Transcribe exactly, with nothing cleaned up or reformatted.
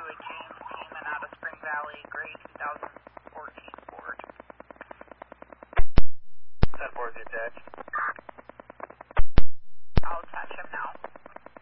a James Teeman out of Spring Valley, gray two thousand fourteen Ford. ten four is attached.